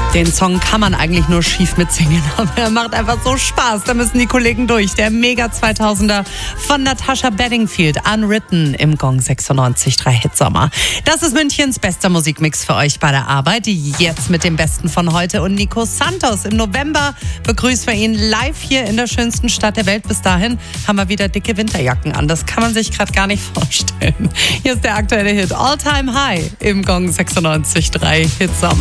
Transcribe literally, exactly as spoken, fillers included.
Den Song kann man eigentlich nur schief mitsingen, aber er macht einfach so Spaß. Da müssen die Kollegen durch. Der Mega zweitausender von Natasha Bedingfield, Unwritten im Gong sechsundneunzig Komma drei Hitsommer. Das ist Münchens bester Musikmix für euch bei der Arbeit. Jetzt mit dem Besten von heute und Nico Santos. Im November begrüßen wir ihn live hier in der schönsten Stadt der Welt. Bis dahin haben wir wieder dicke Winterjacken an. Das kann man sich gerade gar nicht vorstellen. Hier ist der aktuelle Hit All Time High im Gong sechsundneunzig Komma drei Hitsommer.